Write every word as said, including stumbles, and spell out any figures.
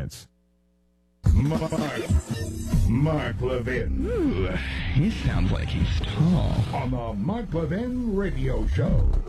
seconds. Mark, Mark Levin. Ooh, he sounds like he's tall. On the Mark Levin Radio Show.